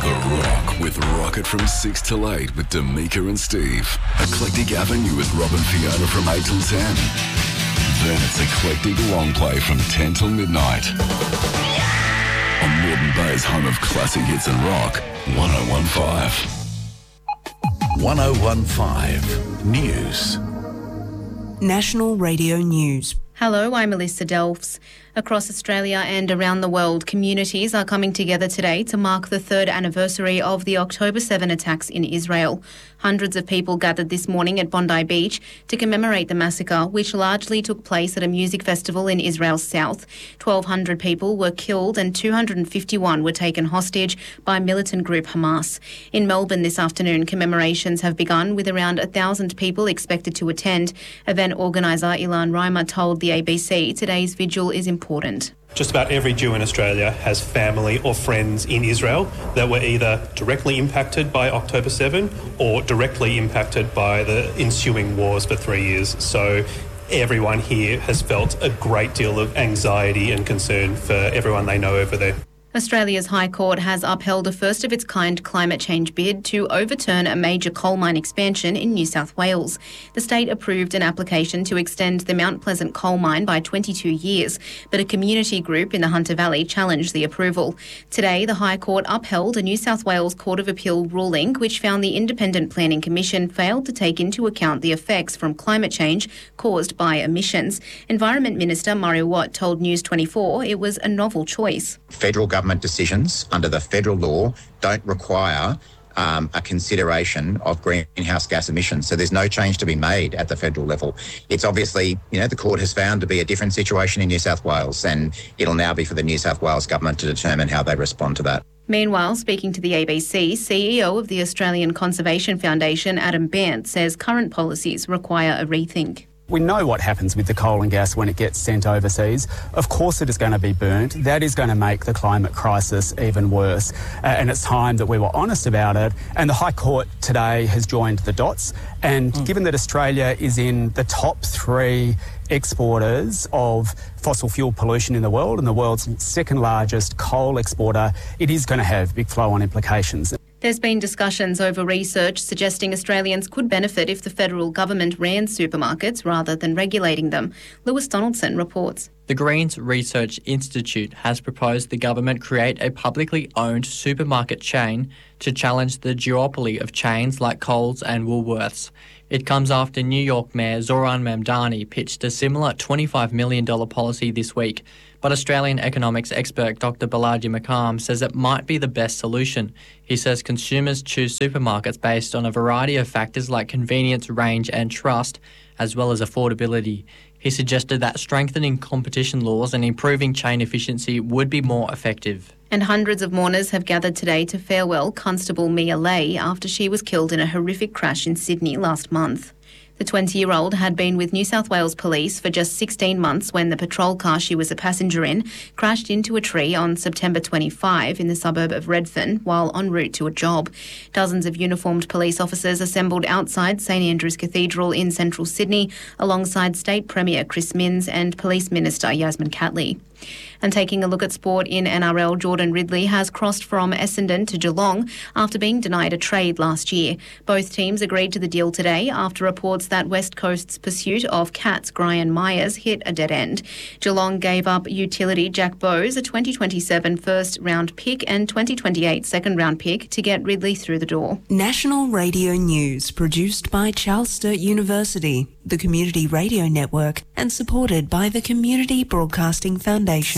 The Rock with Rocket from 6 till 8 with D'Amica and Steve. Eclectic Avenue with Rob and Fiona from 8 till 10. Then it's Eclectic Long Play from 10 till midnight. On Moreton Bay's home of classic hits and rock, 1015. 1015 News. National Radio News. Hello, I'm Melissa Delfs. Across Australia and around the world, communities are coming together today to mark the third anniversary of the October 7 attacks in Israel. Hundreds of people gathered this morning at Bondi Beach to commemorate the massacre, which largely took place at a music festival in Israel's south. 1,200 people were killed and 251 were taken hostage by militant group Hamas. In Melbourne this afternoon, commemorations have begun with around 1,000 people expected to attend. Event organiser Ilan Reimer told the ABC today's vigil is important. Just about every Jew in Australia has family or friends in Israel that were either directly impacted by October 7 or directly impacted by the ensuing wars for 3 years. So everyone here has felt a great deal of anxiety and concern for everyone they know over there. Australia's High Court has upheld a first-of-its-kind climate change bid to overturn a major coal mine expansion in New South Wales. The state approved an application to extend the Mount Pleasant coal mine by 22 years, but a community group in the Hunter Valley challenged the approval. Today, the High Court upheld a New South Wales Court of Appeal ruling which found the Independent Planning Commission failed to take into account the effects from climate change caused by emissions. Environment Minister Murray Watt told News 24 it was a novel choice. Federal government decisions under the federal law don't require a consideration of greenhouse gas emissions. So there's no change to be made at the federal level. It's obviously, the court has found to be a different situation in New South Wales, and it'll now be for the New South Wales government to determine how they respond to that. Meanwhile, speaking to the ABC, CEO of the Australian Conservation Foundation, Adam Bant, says current policies require a rethink. We know what happens with the coal and gas when it gets sent overseas. Of course it is going to be burnt. That is going to make the climate crisis even worse. And it's time that we were honest about it. And the High Court today has joined the dots. And given that Australia is in the top 3 exporters of fossil fuel pollution in the world and the world's second largest coal exporter, it is going to have big flow-on implications. There's been discussions over research suggesting Australians could benefit if the federal government ran supermarkets rather than regulating them. Lewis Donaldson reports. The Greens Research Institute has proposed the government create a publicly owned supermarket chain to challenge the duopoly of chains like Coles and Woolworths. It comes after New York Mayor Zoran Mamdani pitched a similar $25 million policy this week. But Australian economics expert Dr Balaji Makam says it might be the best solution. He says consumers choose supermarkets based on a variety of factors like convenience, range and trust, as well as affordability. He suggested that strengthening competition laws and improving chain efficiency would be more effective. And hundreds of mourners have gathered today to farewell Constable Mia Lay after she was killed in a horrific crash in Sydney last month. The 20-year-old had been with New South Wales Police for just 16 months when the patrol car she was a passenger in crashed into a tree on September 25 in the suburb of Redfern while en route to a job. Dozens of uniformed police officers assembled outside St Andrew's Cathedral in central Sydney alongside State Premier Chris Minns and Police Minister Yasmin Catley. And taking a look at sport in NRL, Jordan Ridley has crossed from Essendon to Geelong after being denied a trade last year. Both teams agreed to the deal today after reports that West Coast's pursuit of Cats' Brian Myers hit a dead end. Geelong gave up utility Jack Bowes, a 2027 first-round pick and 2028 second-round pick to get Ridley through the door. National Radio News, produced by Charles Sturt University, the Community Radio Network, and supported by the Community Broadcasting Foundation.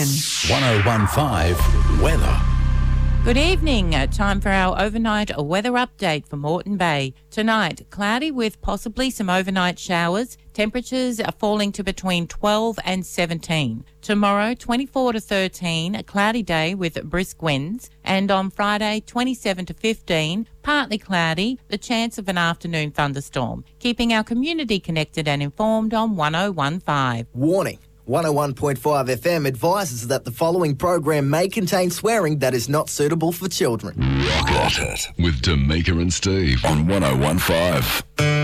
1015 Weather. Good evening. Time for our overnight weather update for Moreton Bay. Tonight, cloudy with possibly some overnight showers. Temperatures are falling to between 12 and 17. Tomorrow, 24 to 13, a cloudy day with brisk winds. And on Friday, 27 to 15, partly cloudy, the chance of an afternoon thunderstorm. Keeping our community connected and informed on 1015. Warning. 101.5 FM advises that the following program may contain swearing that is not suitable for children. Rocket with D'Amica and Steve on 1015.